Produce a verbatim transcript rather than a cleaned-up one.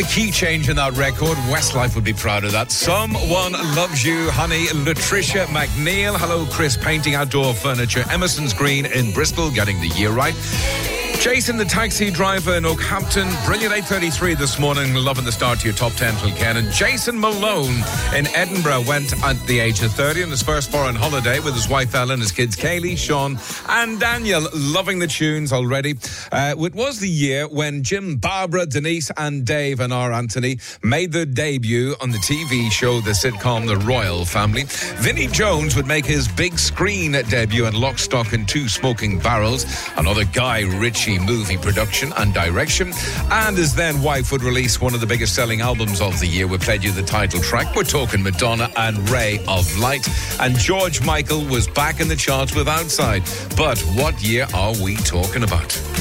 Key change in that record. Westlife would be proud of that. Someone Loves You, Honey. Latricia McNeil. Hello, Chris, painting outdoor furniture. Emerson's Green in Bristol, getting the year right. Jason, the taxi driver in Oakhampton. Brilliant eight thirty-three this morning. Loving the start to your top ten till Ken. And Jason Malone in Edinburgh went at the age of thirty on his first foreign holiday with his wife Ellen, his kids Kaylee, Sean and Daniel. Loving the tunes already. Uh, it was the year when Jim, Barbara, Denise and Dave and our Anthony made their debut on the T V show, the sitcom The Royal Family. Vinnie Jones would make his big screen debut in Lock, Stock and Two Smoking Barrels. Another Guy Ritchie movie production and direction, and his then wife would release one of the biggest selling albums of the year. We played you the title track. We're talking Madonna and Ray of Light, and George Michael was back in the charts with Outside. But what year are we talking about?